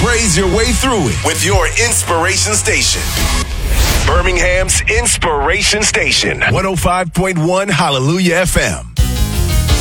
praise your way through it with your inspiration station. Birmingham's Inspiration Station. 105.1 Hallelujah FM.